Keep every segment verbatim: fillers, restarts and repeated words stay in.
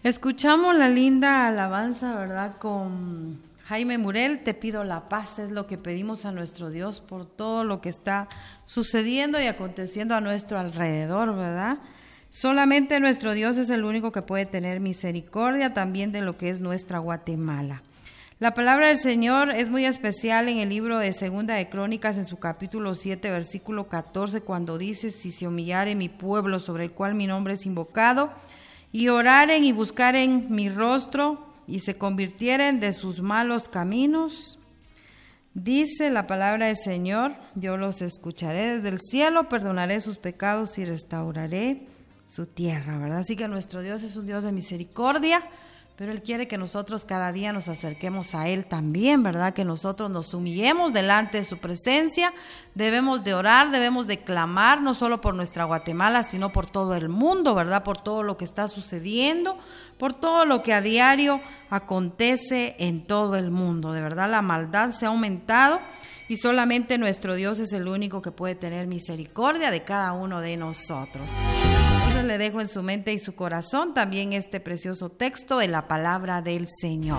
Escuchamos la linda alabanza, ¿verdad? Con Jaime Murel, te pido la paz, es lo que pedimos a nuestro Dios por todo lo que está sucediendo y aconteciendo a nuestro alrededor, ¿verdad? Solamente nuestro Dios es el único que puede tener misericordia también de lo que es nuestra Guatemala. La palabra del Señor es muy especial en el libro de Segunda de Crónicas, en su capítulo siete, versículo catorce, cuando dice: si se humillare mi pueblo sobre el cual mi nombre es invocado, y oraren y buscaren mi rostro, y se convirtieren de sus malos caminos, dice la palabra del Señor, yo los escucharé desde el cielo, perdonaré sus pecados y restauraré su tierra, ¿verdad? Así que nuestro Dios es un Dios de misericordia, pero Él quiere que nosotros cada día nos acerquemos a Él también, ¿verdad? Que nosotros nos humillemos delante de su presencia. Debemos de orar, debemos de clamar, no solo por nuestra Guatemala, sino por todo el mundo, ¿verdad? Por todo lo que está sucediendo, por todo lo que a diario acontece en todo el mundo. De verdad, la maldad se ha aumentado y solamente nuestro Dios es el único que puede tener misericordia de cada uno de nosotros. Entonces le dejo en su mente y su corazón también este precioso texto de la palabra del Señor.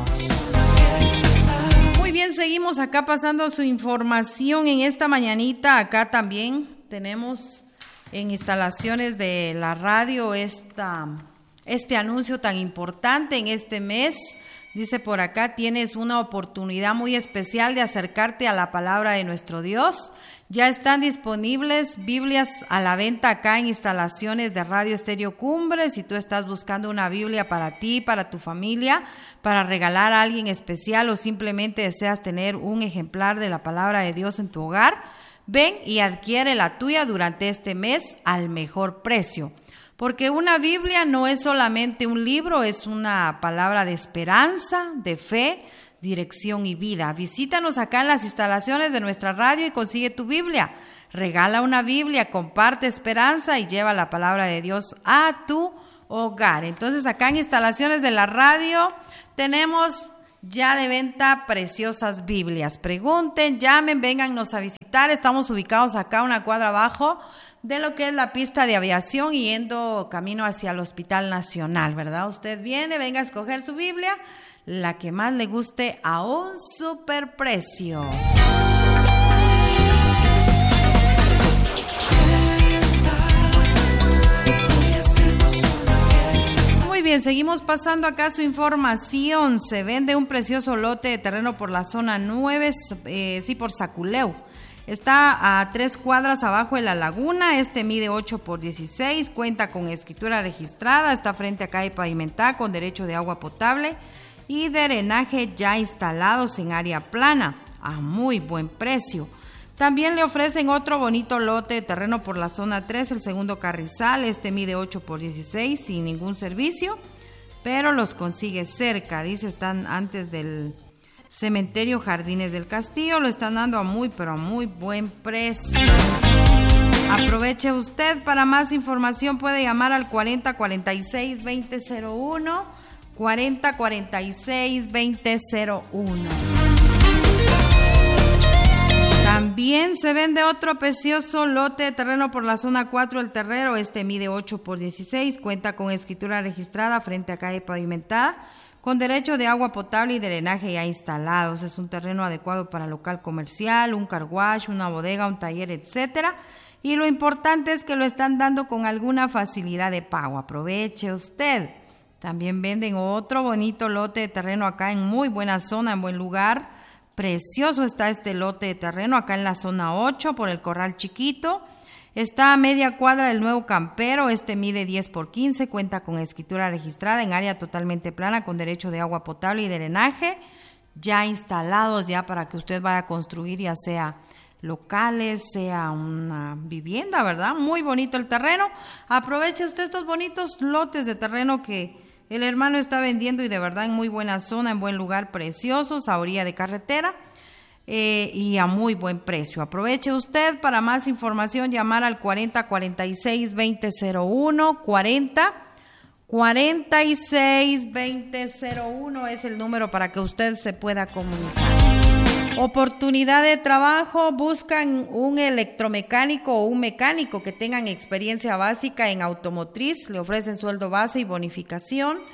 Muy bien, seguimos acá pasando su información en esta mañanita. Acá también tenemos en instalaciones de la radio esta, este anuncio tan importante en este mes. Dice por acá, tienes una oportunidad muy especial de acercarte a la palabra de nuestro Dios. Ya están disponibles Biblias a la venta acá en instalaciones de Radio Estéreo Cumbre. Si tú estás buscando una Biblia para ti, para tu familia, para regalar a alguien especial o simplemente deseas tener un ejemplar de la palabra de Dios en tu hogar, ven y adquiere la tuya durante este mes al mejor precio. Porque una Biblia no es solamente un libro, es una palabra de esperanza, de fe, dirección y vida. Visítanos acá en las instalaciones de nuestra radio y consigue tu Biblia. Regala una Biblia, comparte esperanza y lleva la palabra de Dios a tu hogar. Entonces acá en instalaciones de la radio tenemos ya de venta preciosas Biblias. Pregunten, llamen, véngannos a visitar. Estamos ubicados acá una cuadra abajo de lo que es la pista de aviación, yendo camino hacia el Hospital Nacional, ¿verdad? Usted viene, venga a escoger su Biblia, la que más le guste a un super precio. Muy bien, seguimos pasando acá su información. Se vende un precioso lote de terreno por la zona nueve, eh, sí, por Saculeu. Está a tres cuadras abajo de la laguna. Este mide ocho por dieciséis, cuenta con escritura registrada, está frente a calle pavimentada con derecho de agua potable y drenaje ya instalados en área plana a muy buen precio. También le ofrecen otro bonito lote de terreno por la zona tres, el segundo Carrizal. Este mide ocho por dieciséis sin ningún servicio, pero los consigue cerca. Dice, están antes del Cementerio Jardines del Castillo, lo están dando a muy, pero a muy buen precio. Aproveche usted. Para más información puede llamar al cuarenta cuarenta y seis veinte cero uno, cuarenta cuarenta y seis veinte cero uno. También se vende otro precioso lote de terreno por la zona cuatro, el Terrero. Este mide ocho por dieciséis, cuenta con escritura registrada frente a calle pavimentada, con derecho de agua potable y drenaje ya instalados. Es un terreno adecuado para local comercial, un car wash, una bodega, un taller, etcétera. Y lo importante es que lo están dando con alguna facilidad de pago. Aproveche usted. También venden otro bonito lote de terreno acá en muy buena zona, en buen lugar. Precioso está este lote de terreno acá en la zona ocho por el Corral Chiquito. Está a media cuadra del Nuevo Campero. Este mide diez por quince, cuenta con escritura registrada en área totalmente plana con derecho de agua potable y drenaje ya instalados ya para que usted vaya a construir, ya sea locales, sea una vivienda, ¿verdad? Muy bonito el terreno. Aproveche usted estos bonitos lotes de terreno que el hermano está vendiendo y de verdad en muy buena zona, en buen lugar, preciosos, a orilla de carretera. Eh, y a muy buen precio. Aproveche usted. Para más información llamar al cuarenta cuarenta y seis veinte cero uno, cuarenta cuarenta y seis veinte cero uno es el número para que usted se pueda comunicar. Oportunidad de trabajo, buscan un electromecánico o un mecánico que tengan experiencia básica en automotriz, le ofrecen sueldo base y bonificación.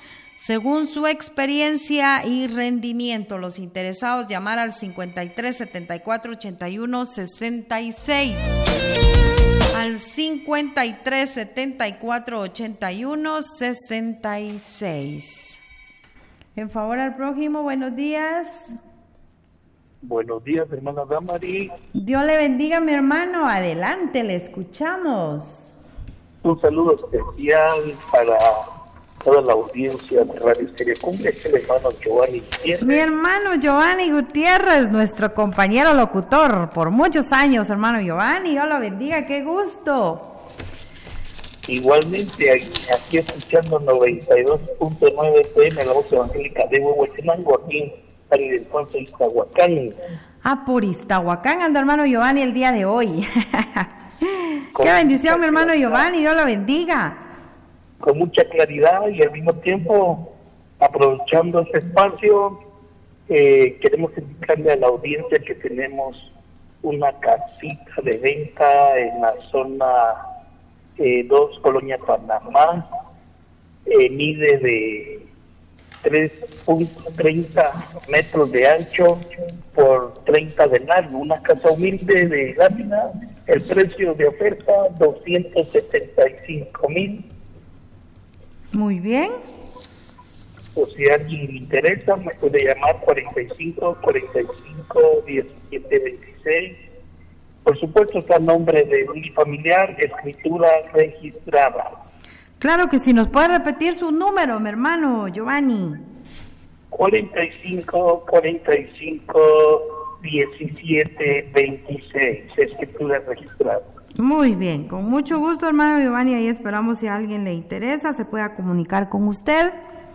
según su experiencia y rendimiento. Los interesados llamar al cincuenta y tres setenta y cuatro ochenta y uno sesenta y seis. Al cincuenta y tres setenta y cuatro ochenta y uno sesenta y seis. En favor al prójimo, buenos días. Buenos días, hermana Damari. Dios le bendiga, mi hermano. Adelante, le escuchamos. Un saludo especial para toda la audiencia de Radio Estéreo Cumbre, es el hermano Giovanni Gutiérrez. Mi hermano Giovanni Gutiérrez, nuestro compañero locutor por muchos años, hermano Giovanni. Dios lo bendiga, qué gusto. Igualmente, aquí escuchando noventa y dos punto nueve F M, la voz evangélica de Huehuetenango, aquí en el Alfonso Iztahuacán. Ah, por Iztahuacán anda hermano Giovanni el día de hoy. Qué bendición, mi hermano Giovanni, Dios lo bendiga. Con mucha claridad y al mismo tiempo, aprovechando este espacio, eh, queremos indicarle a la audiencia que tenemos una casita de venta en la zona Eh, dos, Colonia Panamá, eh, mide de tres punto treinta metros de ancho por treinta de largo, una casa humilde de lámina, el precio de oferta doscientos setenta y cinco mil. Muy bien. O si a alguien le interesa, me puede llamar cuarenta y cinco cuarenta y cinco diecisiete veintiséis. Por supuesto, está el nombre de un familiar, escritura registrada. Claro que sí, nos puede repetir su número, mi hermano Giovanni. cuarenta y cinco cuarenta y cinco diecisiete veintiséis, escritura registrada. Muy bien, con mucho gusto, hermano Giovanni, ahí esperamos si a alguien le interesa, se pueda comunicar con usted.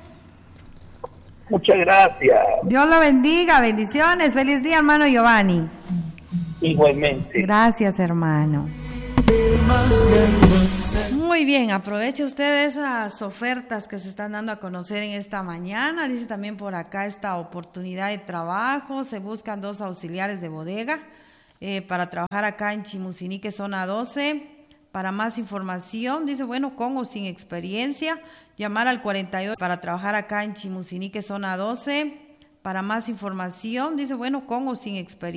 Muchas gracias. Dios lo bendiga, bendiciones, feliz día, hermano Giovanni. Igualmente. Gracias, hermano. Muy bien, aproveche usted esas ofertas que se están dando a conocer en esta mañana. Dice también por acá esta oportunidad de trabajo. Se buscan dos auxiliares de bodega eh, para trabajar acá en Chimusinique, zona doce. Para más información, dice, bueno, con o sin experiencia, llamar al cuarenta y ocho para trabajar acá en Chimusinique, zona doce. Para más información, dice, bueno, con o sin experiencia.